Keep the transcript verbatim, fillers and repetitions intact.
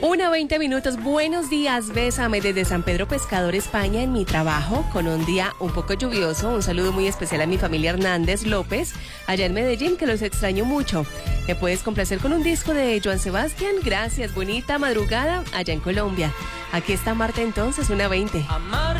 Una veinte minutos. Buenos días, bésame desde San Pedro Pescador, España, en mi trabajo, con un día un poco lluvioso. Un saludo muy especial a mi familia Hernández López, allá en Medellín, que los extraño mucho. ¿Me puedes complacer con un disco de Joan Sebastián? Gracias, bonita madrugada allá en Colombia. Aquí está Marta entonces, una veinte. Amar